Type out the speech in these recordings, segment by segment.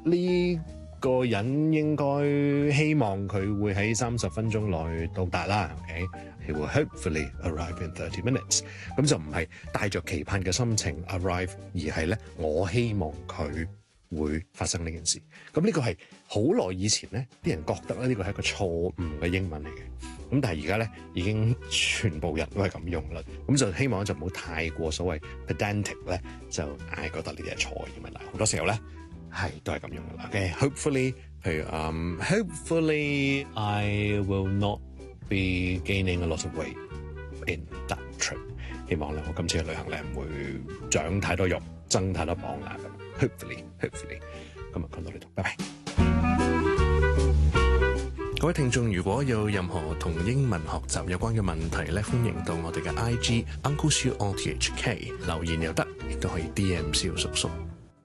呢個人應該希望佢會喺30分鐘內到達啦。OK， he will hopefully arrive in 30 minutes。咁就唔係帶着期盼嘅心情 arrive， 而係咧我希望佢會發生呢件事。咁呢個係好耐以前咧，啲人覺得咧呢個係一個錯誤嘅英文嚟嘅。咁但係而家咧已經全部人都係咁用啦。咁就希望就唔好太過所謂 pedantic 咧，就覺得呢啲係錯嘅英文啦。好多時候咧係都係咁用嘅啦。Okay，hopefully， 譬如hopefully I will not be gaining a lot of weight in that trip。希望咧我今次嘅旅行咧唔會長太多肉，增太多磅啦。Hopefully， 今日講到呢度，拜拜。各位聽眾，如果有任何同英文學習有關嘅問題咧，歡迎到我哋嘅 IG Uncle Siu RTHK 留言又得，亦都可以 DM 蕭叔叔。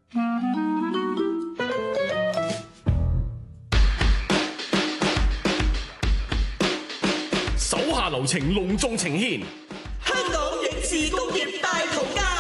手下留情，隆重呈獻香港影視工業大圖鑑。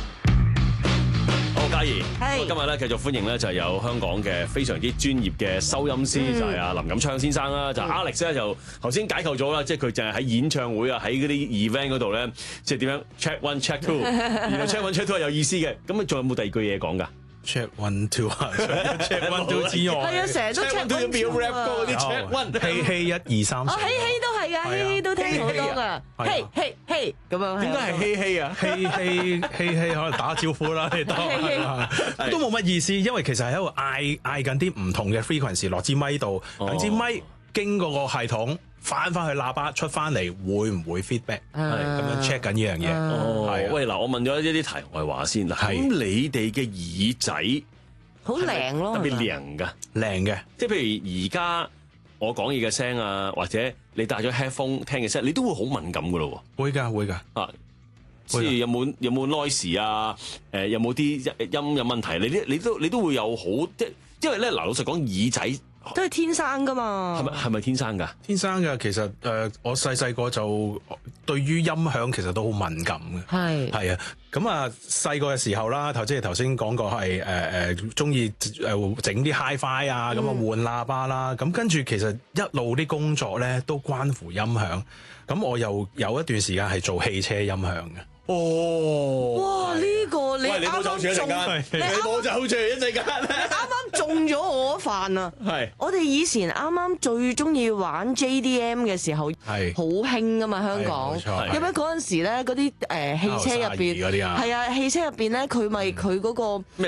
嘉怡，今日咧繼續歡迎咧就係有香港嘅非常之專業嘅收音師，就係阿林錦昌先生啦。就 Alex 咧就頭先解構咗啦，即係佢淨係喺演唱會啊，喺嗰啲 event 嗰度咧，即係點樣 check one check two， 然後 check one check two 係有意思嘅。咁啊，仲有冇第二句嘢講㗎 ？check one two 啊 ，check one two 之外， 係啊，成日都 check one two 啊 rap 歌嗰啲 check one， 希1 2 3， 哦，希都係㗎，希都聽好多㗎，希咁樣。 點解係希啊？ 希可能打招呼啦，都冇乜意思，因為其實係喺度嗌緊啲唔同嘅 frequency 落支咪度，等支咪經過個系統翻去喇叭出翻嚟，會唔會 feedback？ 係咁樣 check 緊呢樣嘢。 係喂嗱，我問咗一啲題外話先啦。咁你哋嘅耳仔好靚咯， 特別靚㗎， 靚嘅， 即係譬如而家我講嘢嘅聲啊，或者你戴咗 headphone 聽嘅聲，你都會好敏感㗎咯喎。 會㗎。 啊，即係有冇 noise 啊？有冇啲音有問題？你都會有好，即係因為咧嗱，老實講耳仔都係天生㗎嘛。 係咪天生㗎？ 天生㗎，其實我細個就對於音響其實都好敏感嘅。係啊，咁啊細個嘅時候啦，即係頭先講過係中意整啲 hi-fi 啊，咁啊換喇叭啦，咁跟住其實一路啲工作咧都關乎音響，咁我又有一段時間係做汽車音響嘅。 哇！呢個你冇走住一陣間，你冇走住一陣間， 你啱啱中咗我飯啊！ 係我哋以前啱啱最中意玩 JDM 嘅時候，係好興噶嘛香港。因為嗰陣時咧，嗰啲汽車入邊係啊，汽車入邊咧，佢咪佢嗰個咩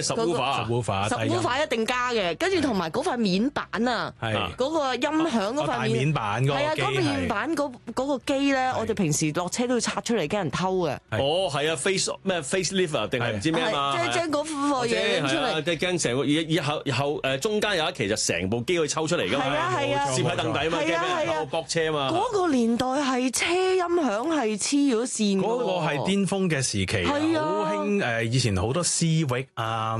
subwoofer 一定加嘅，跟住同埋嗰塊面板啊，嗰個音響嗰塊面板，係啊，嗰個面板嗰個機咧，我哋平時落車都要拆出嚟驚人偷嘅。 係啊 facelift 啊，定係唔知咩嘛？ 即係將嗰副嘢出嚟， 即係驚成個以後中間有一期就成部機可以抽出嚟㗎嘛？ 係啊， 攝喺凳底啊嘛，驚俾人駁車啊嘛。 嗰個年代係車音響係黐咗線㗎喎。 嗰個係巔峰嘅時期，好興以前好多 Civic 啊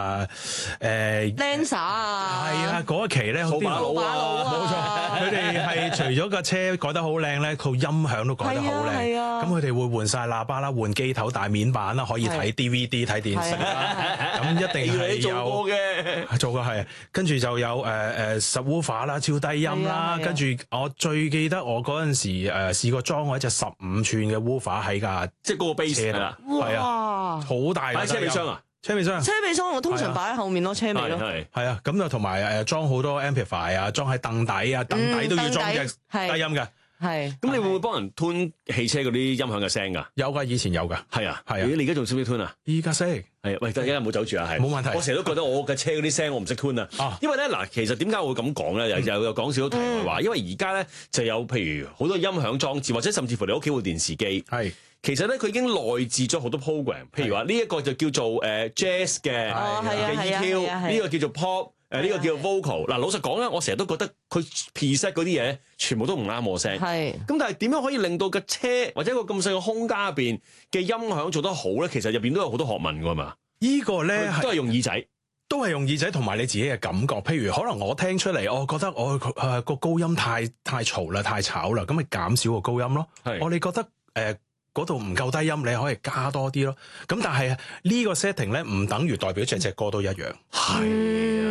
Lancer 啊， 係啊，嗰一期咧好把佬啊， 冇錯，佢哋係除咗架車改得好靚咧，套音響都改得好靚。咁佢哋會換晒喇叭啦，換機頭、大面板啦，可以睇 DVD 睇電視啦。咁一定係有做過係，跟住就有subwoofer 啦，超低音啦。跟住我最記得我嗰陣時試過裝過一隻15寸嘅 woofer 喺架， 即係嗰個 bass 啦。 係啊，好大。 擺車尾箱啊？ 車尾箱我通常擺喺後面咯，車尾咯。 係啊，咁就同埋裝好多 amplifier 啊，裝喺凳底啊，凳底都要裝嘅低音嘅。 係， 咁你會唔會幫人 tune 汽車嗰啲音響嘅聲㗎？ 有㗎，以前有㗎。係啊。 你而家仲識唔識 tune 啊？ 依家識。 係，喂，大家唔好走住啊，係。 冇問題。 我成日都覺得我嘅車嗰啲聲我唔識 tune 啊。因為咧嗱，其實點解我會咁講咧？又講少少題外話，因為而家咧就有譬如好多音響裝置，或者甚至乎你屋企部電視機。係。其實咧，佢已經內置咗好多 program， 譬如話呢一個就叫做jazz 嘅 EQ， 呢個叫做 pop。呢個叫 vocal。嗱，老實講咧，我成日都覺得佢 preset 嗰啲嘢全部都唔啱我聲。係。咁但係點樣可以令到個車或者一個咁細嘅空間入邊嘅音響做得好咧？其實入邊都有好多學問㗎嘛。 呢個咧都係用耳仔， 都係用耳仔同埋你自己嘅感覺。譬如可能我聽出嚟，我覺得我個高音太嘈啦，太吵啦，咁咪減少個高音咯。我哋覺得嗰度唔夠低音，你可以加多啲咯。咁但係呢個 setting 咧，唔等於代表隻歌都一樣。係。